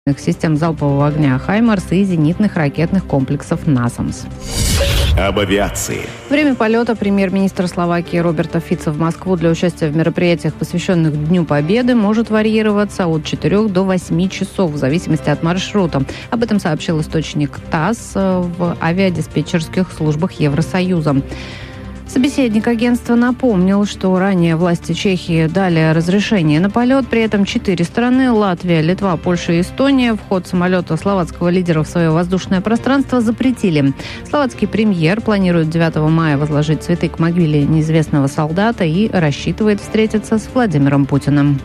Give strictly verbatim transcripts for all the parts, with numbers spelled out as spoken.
систем залпового огня «Хаймарс» и зенитных ракетных комплексов «Насамс». Об авиации. Время полета премьер-министра Словакии Роберта Фица в Москву для участия в мероприятиях, посвященных Дню Победы, может варьироваться от четырёх до восьми часов в зависимости от маршрута. Об этом сообщил источник ТАСС в авиадиспетчерских службах Евросоюза. Собеседник агентства напомнил, что ранее власти Чехии дали разрешение на полет. При этом четыре страны – Латвия, Литва, Польша и Эстония – вход самолета словацкого лидера в свое воздушное пространство запретили. Словацкий премьер планирует девятого мая возложить цветы к могиле неизвестного солдата и рассчитывает встретиться с Владимиром Путиным.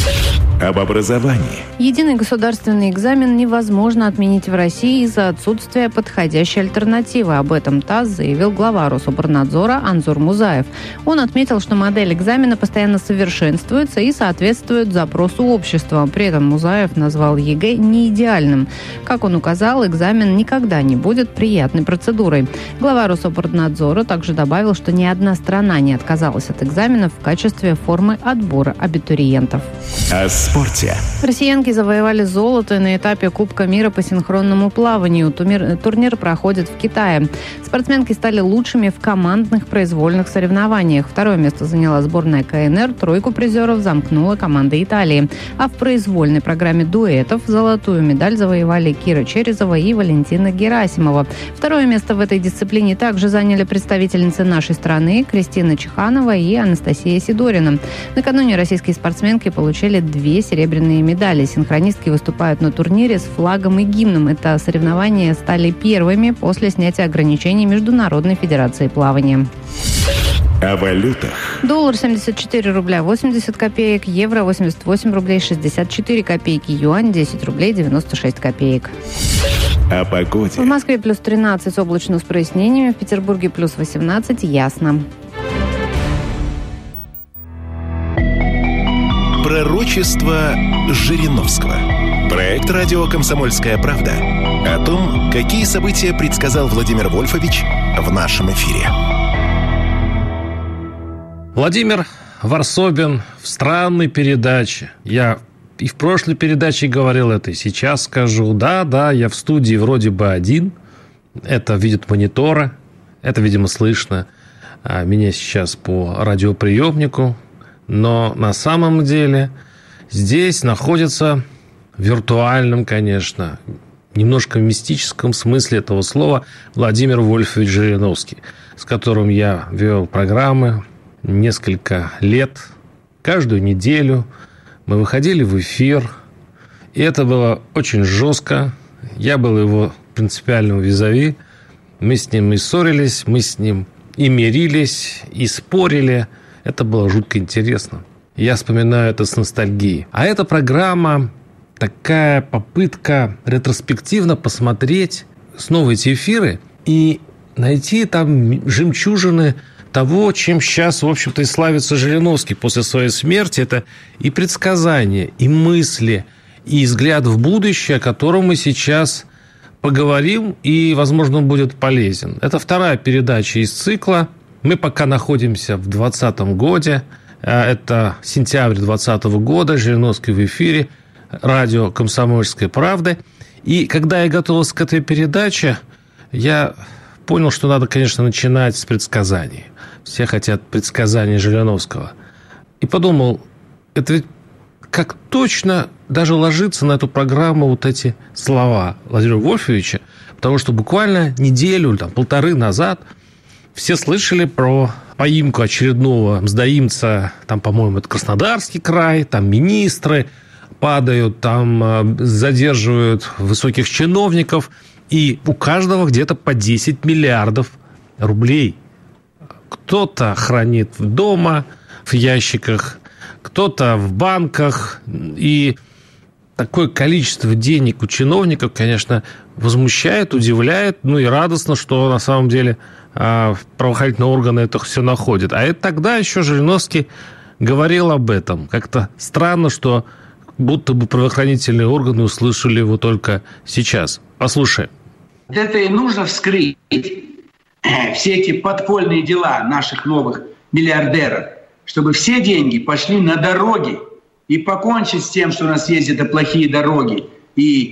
Об образовании. Единый государственный экзамен невозможно отменить в России из-за отсутствия подходящей альтернативы. Об этом ТАСС заявил глава Рособорнадзора Анзур Музаев. Он отметил, что модель экзамена постоянно совершенствуется и соответствует запросу общества. При этом Музаев назвал ЕГЭ не идеальным. Как он указал, экзамен никогда не будет приятной процедурой. Глава Рособорнадзора также добавил, что ни одна страна не отказалась от экзаменов в качестве формы отбора абитуриентов. О спорте. Россиянки завоевали золото на этапе Кубка мира по синхронному плаванию. Турнир, турнир проходит в Китае. Спортсменки стали лучшими в командных произвольных соревнованиях. Второе место заняла сборная КНР, тройку призеров замкнула команда Италии. А в произвольной программе дуэтов золотую медаль завоевали Кира Черезова и Валентина Герасимова. Второе место в этой дисциплине также заняли представительницы нашей страны Кристина Чеханова и Анастасия Сидорина. Накануне российские спортсменки получили две серебряные медали. Синхронистки выступают на турнире с флагом и гимном. Это соревнования стали первыми после снятия ограничений Международной федерации плавания. О валютах. Доллар семьдесят четыре рубля восемьдесят копеек, евро восемьдесят восемь рублей шестьдесят четыре копейки, юань десять рублей девяносто шесть копеек. О погоде. В Москве плюс тринадцать, облачно с прояснениями, в Петербурге плюс восемнадцать, ясно. Пророчество Жириновского. Проект радио «Комсомольская правда» о том, какие события предсказал Владимир Вольфович в нашем эфире. Владимир Варсобин в странной передаче. Я и в прошлой передаче говорил это, и сейчас скажу. Да, да, я в студии вроде бы один. Это видят мониторы. Это, видимо, слышно меня сейчас по радиоприемнику. Но на самом деле здесь находится в виртуальном, конечно, немножко мистическом смысле этого слова Владимир Вольфович Жириновский, с которым я вел программы несколько лет. Каждую неделю мы выходили в эфир, и это было очень жестко. Я был его принципиальным визави. Мы с ним и ссорились, мы с ним и мирились, и спорили. Это было жутко интересно. Я вспоминаю это с ностальгией. А эта программа такая попытка ретроспективно посмотреть снова эти эфиры и найти там жемчужины того, чем сейчас, в общем-то, и славится Жириновский после своей смерти. Это и предсказания, и мысли, и взгляд в будущее, о котором мы сейчас поговорим, и, возможно, он будет полезен. Это вторая передача из цикла. Мы пока находимся в двадцатом году. Это сентябрь двадцатого года. Жириновский в эфире. Радио «Комсомольская правда». И когда я готовился к этой передаче, я понял, что надо, конечно, начинать с предсказаний. Все хотят предсказаний Жириновского. И подумал, это ведь как точно даже ложится на эту программу вот эти слова Владимира Вольфовича. Потому что буквально неделю, там, полторы назад все слышали про поимку очередного мздоимца, там, по-моему, это Краснодарский край, там министры падают, там задерживают высоких чиновников, и у каждого где-то по десять миллиардов рублей. Кто-то хранит дома, в ящиках, кто-то в банках, и такое количество денег у чиновников, конечно, возмущает, удивляет, ну и радостно, что на самом деле правоохранительные органы это все находят. А это тогда еще Жириновский говорил об этом. Как-то странно, что будто бы правоохранительные органы услышали его только сейчас. Послушаем. Это и нужно вскрыть все эти подпольные дела наших новых миллиардеров, чтобы все деньги пошли на дороги и покончить с тем, что у нас есть это плохие дороги и